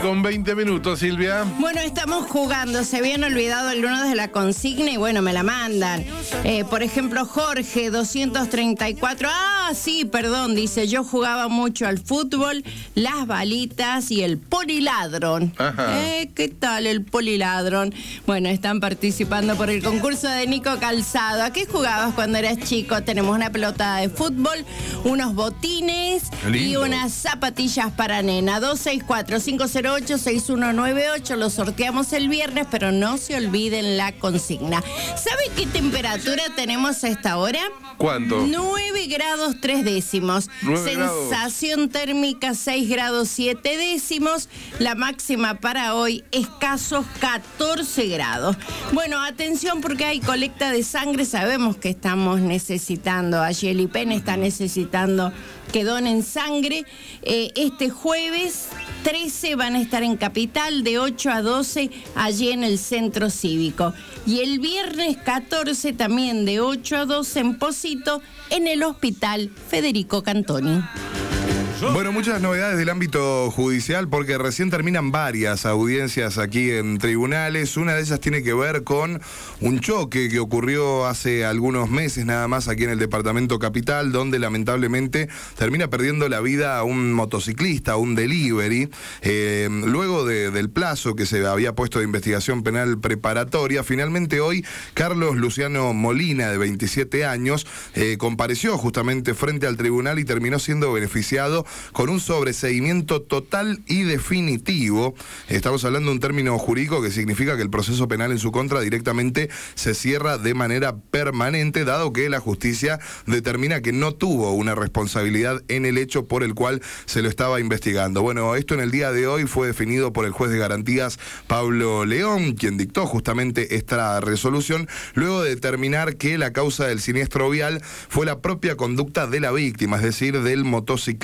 Con 20 minutos, Silvia. Bueno, estamos jugando. Se habían olvidado algunos de la consigna y bueno, me la mandan. Por ejemplo, Jorge, 234. Sí, perdón, dice, yo jugaba mucho al fútbol, las balitas y el poliladrón. ¿Qué tal el poliladrón? Bueno, están participando por el concurso de Nico Calzado. ¿A qué jugabas cuando eras chico? Tenemos una pelota de fútbol, unos botines y unas zapatillas para nena. 264-508-6198. Lo sorteamos el viernes, pero no se olviden la consigna. ¿Sabe qué temperatura tenemos a esta hora? ¿Cuánto? 9 grados 3 décimos. 9 Sensación térmica 6 grados 7 décimos. La máxima para hoy escasos 14 grados. Bueno, atención porque hay colecta de sangre. Sabemos que estamos necesitando, Ayeli Pen está necesitando que donen sangre. Este jueves 13 van a estar en Capital de 8 a 12 allí en el Centro Cívico. Y el viernes 14 también de 8 a 12 en Pocito en el Hospital Federico Cantoni. Bueno, muchas novedades del ámbito judicial porque recién terminan varias audiencias aquí en tribunales. Una de ellas tiene que ver con un choque que ocurrió hace algunos meses nada más aquí en el departamento Capital, donde lamentablemente termina perdiendo la vida a un motociclista, un delivery. Luego del plazo que se había puesto de investigación penal preparatoria, finalmente hoy Carlos Luciano Molina, de 27 años, compareció justamente frente al tribunal y terminó siendo beneficiado con un sobreseimiento total y definitivo. Estamos hablando de un término jurídico que significa que el proceso penal en su contra directamente se cierra de manera permanente, dado que la justicia determina que no tuvo una responsabilidad en el hecho por el cual se lo estaba investigando. Bueno, esto en el día de hoy fue definido por el juez de garantías Pablo León, quien dictó justamente esta resolución, luego de determinar que la causa del siniestro vial fue la propia conducta de la víctima, es decir, del motociclista